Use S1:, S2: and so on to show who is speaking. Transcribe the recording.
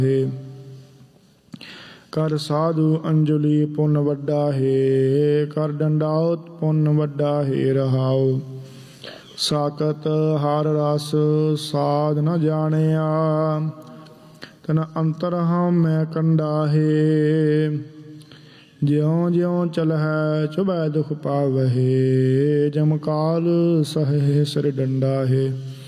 S1: ਕਰ ਸਾਧੂ ਅੰਜਲੀ ਪੁੰਨ ਵੱਡਾ ਹੈ, ਕਰ ਡੰਡਾਉਤ ਪੁੰਨ ਵੱਡਾ ਹੈ। ਰਹਾਉ ਸਾਕਤ ਹਰ ਰਸ ਸਾਧ ਨ ਜਾਣਿਆ, ਤਨ ਅੰਤਰ ਹਮ ਮੈਂ ਕੰਡਾ ਹੈ। ਜਿਉ ਜਿਉ ਚਲਹਿ ਚੁਭੈ ਦੁਖ ਪਾਵਹਿ, ਜਮ ਕਾਲ ਸਹਿ ਸਿਰ ਡੰਡਾ ਹੈ।